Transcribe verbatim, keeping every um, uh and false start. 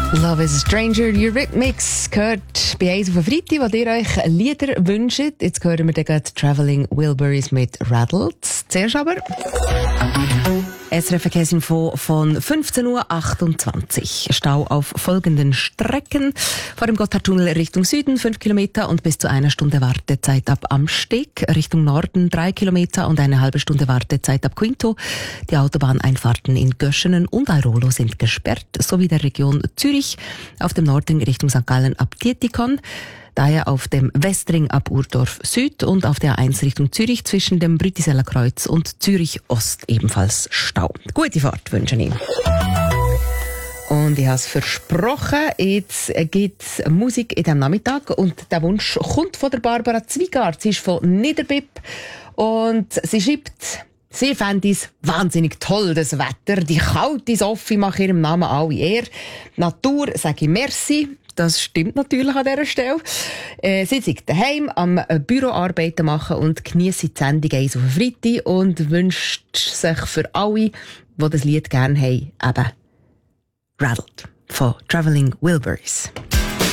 Love is a Stranger, Eurythmics gehört bei eins auf den Freitag, wo ihr euch Lieder wünscht. Jetzt hören wir dann Travelling Wilburys mit Rattled. Zuerst aber S R F Verkehrsinfo von fünfzehn Uhr achtundzwanzig. Stau auf folgenden Strecken. Vor dem Gotthardtunnel Richtung Süden fünf Kilometer und bis zu einer Stunde Wartezeit ab Amsteg. Richtung Norden drei Kilometer und eine halbe Stunde Wartezeit ab Quinto. Die Autobahneinfahrten in Göschenen und Airolo sind gesperrt, sowie der Region Zürich. Auf dem Nordring Richtung Sankt Gallen ab Tietikon. Daher auf dem Westring ab Urdorf Süd und auf der A eins Richtung Zürich zwischen dem Brütiseller Kreuz und Zürich Ost ebenfalls Stau. Gute Fahrt wünsche ich. Und ich habe es versprochen, jetzt gibt es Musik in diesem Nachmittag und der Wunsch kommt von der Barbara Zwigart. Sie ist von Niederbipp und sie schreibt: Sie fände es wahnsinnig toll, das Wetter. Die kalte Sophie macht ihrem Namen alle Ehre. Natur sage ich merci. Das stimmt natürlich an dieser Stelle. Äh, sie sind daheim am Büroarbeiten machen und genießt die Sendung eins auf den Freitag und wünscht sich für alle, die das Lied gerne haben, eben Rattled von Travelling Wilburys.